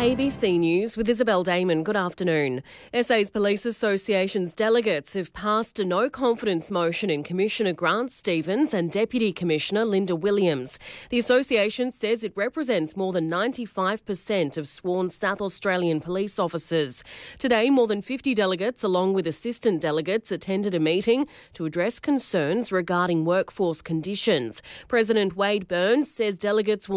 ABC News with Isabel Damon. Good afternoon. SA's Police Association's delegates have passed a no-confidence motion in Commissioner Grant Stevens and Deputy Commissioner Linda Williams. The association says it represents more than 95% of sworn South Australian police officers. Today, more than 50 delegates, along with assistant delegates, attended a meeting to address concerns regarding workforce conditions. President Wade Burns says delegates will